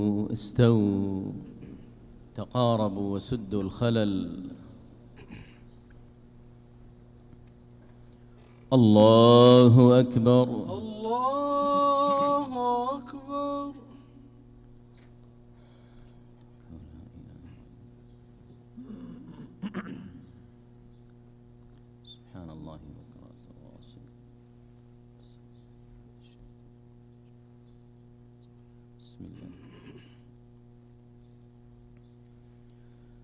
استووا تقاربوا وسدوا الخلل. الله أكبر الله أكبر. سبحان الله بكرة وأصيلا. بسم الله.